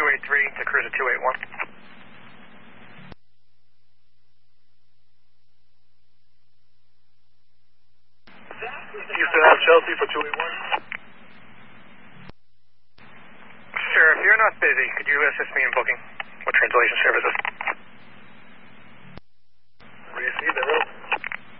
283 to cruise at 281. Houston out Chelsea for 281. Sir, if you're not busy, could you assist me in booking with translation services?